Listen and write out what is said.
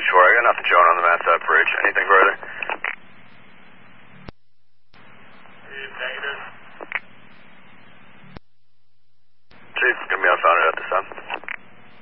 I got nothing showing on the Matt's Bridge. Anything further?